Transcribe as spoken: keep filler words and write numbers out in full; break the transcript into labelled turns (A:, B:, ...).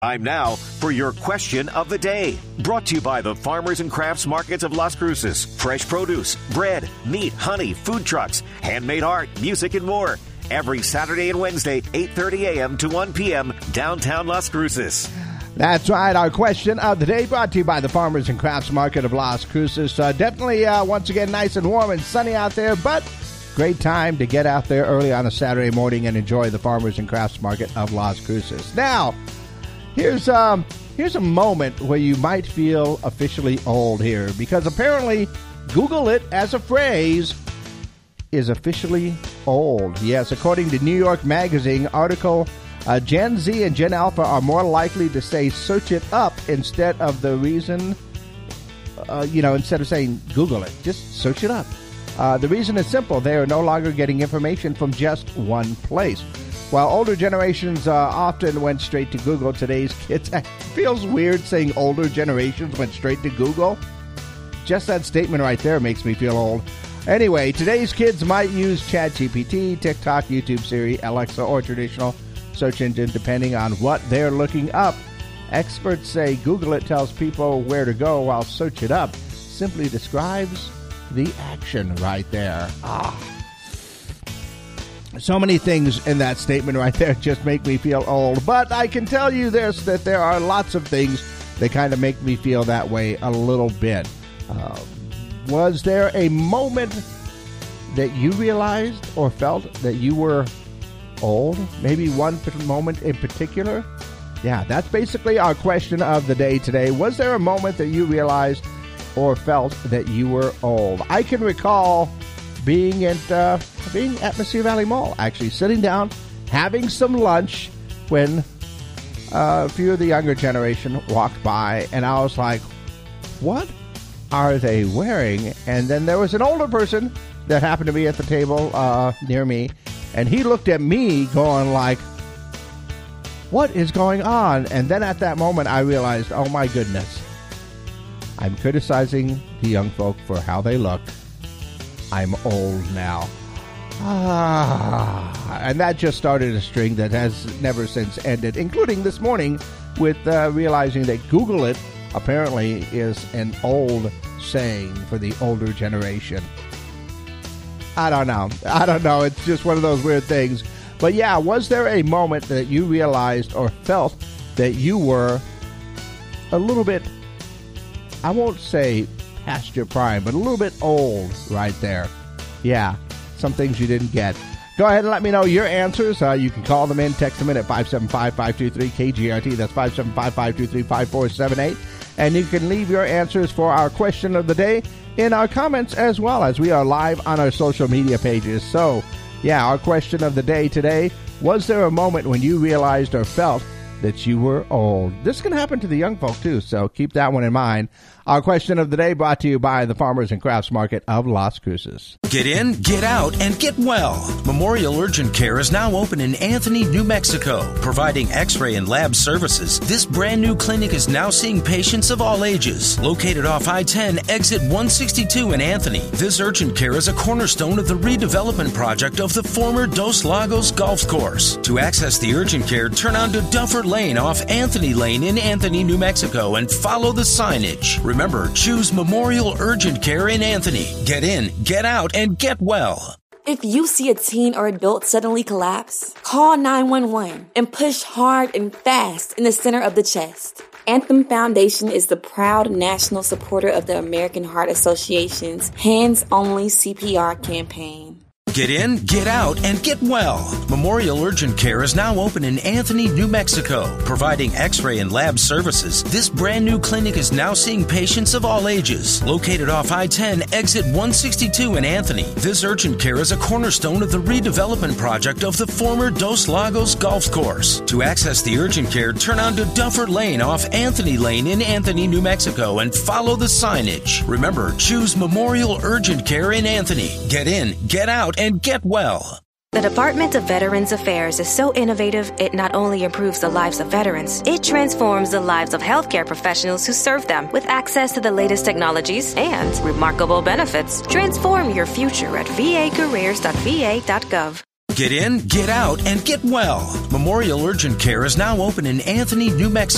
A: Time now for your question of the day. Brought to you by the Farmers and Crafts Markets of Las Cruces. Fresh produce, bread, meat, honey, food trucks, handmade art, music, and more. Every Saturday and Wednesday, eight thirty a.m. to one p.m., downtown Las Cruces.
B: That's right. Our question of the day brought to you by the Farmers and Crafts Market of Las Cruces. Uh, definitely, uh, once again, nice and warm and sunny out there, but great time to get out there early on a Saturday morning and enjoy the Farmers and Crafts Market of Las Cruces. Now, Here's um here's a moment where you might feel officially old here, because apparently Google it as a phrase is officially old. Yes, according to New York Magazine article, uh, Gen Z and Gen Alpha are more likely to say search it up instead of the reason, uh, you know, instead of saying Google it. Just search it up. Uh, the reason is simple. They are no longer getting information from just one place. While older generations uh, often went straight to Google, today's kids, it feels weird saying older generations went straight to Google. Just that statement right there makes me feel old. Anyway, today's kids might use ChatGPT, TikTok, YouTube, Siri, Alexa, or traditional search engine, depending on what they're looking up. Experts say Google it tells people where to go, while search it up simply describes the action right there. Ah. So many things in that statement right there just make me feel old. But I can tell you this, that there are lots of things that kind of make me feel that way a little bit. Uh, was there a moment that you realized or felt that you were old? Maybe one moment in particular? Yeah, that's basically our question of the day today. Was there a moment that you realized or felt that you were old? I can recall being at uh, being at Monsieur Valley Mall, actually sitting down, having some lunch when uh, a few of the younger generation walked by, and I was like, what are they wearing? And then there was an older person that happened to be at the table uh, near me, and he looked at me going like, what is going on? And then at that moment, I realized, oh my goodness, I'm criticizing the young folk for how they look. I'm old now. Ah, and that just started a string that has never since ended, including this morning with uh, realizing that Google it apparently is an old saying for the older generation. I don't know. I don't know. It's just one of those weird things. But yeah, was there a moment that you realized or felt that you were a little bit, I won't say past your prime, but a little bit old right there? Yeah, some things you didn't get. Go ahead and let me know your answers. Uh, you can call them in, text them in at five seven five, five two three, K G R T. That's five seven five, five two three, five four seven eight. And you can leave your answers for our question of the day in our comments, as well as we are live on our social media pages. So, yeah, our question of the day today, was there a moment when you realized or felt that you were old? This can happen to the young folk, too, so keep that one in mind. Our question of the day brought to you by the Farmers and Crafts Market of Las Cruces.
C: Get in, get out, and get well. Memorial Urgent Care is now open in Anthony, New Mexico, providing x-ray and lab services. This brand new clinic is now seeing patients of all ages. Located off I ten, exit one sixty-two in Anthony, this urgent care is a cornerstone of the redevelopment project of the former Dos Lagos Golf Course. To access the urgent care, turn onto Duffer Lane off Anthony Lane in Anthony, New Mexico, and follow the signage. Remember, choose Memorial Urgent Care in Anthony. Get in, get out, and get well.
D: If you see a teen or adult suddenly collapse, call nine one one and push hard and fast in the center of the chest. Anthem Foundation is the proud national supporter of the American Heart Association's Hands Only C P R campaign.
C: Get in, get out, and get well. Memorial Urgent Care is now open in Anthony, New Mexico, providing x-ray and lab services. This brand new clinic is now seeing patients of all ages. Located off I ten, exit one sixty-two in Anthony, this urgent care is a cornerstone of the redevelopment project of the former Dos Lagos Golf Course. To access the urgent care, turn onto Duffer Lane off Anthony Lane in Anthony, New Mexico, and follow the signage. Remember, choose Memorial Urgent Care in Anthony. Get in, get out, and get well.
E: The Department of Veterans Affairs is so innovative, it not only improves the lives of veterans, it transforms the lives of healthcare professionals who serve them. With access to the latest technologies and remarkable benefits, transform your future at v a careers dot v a dot gov.
C: Get in, get out, and get well. Memorial Urgent Care is now open in Anthony, New Mexico.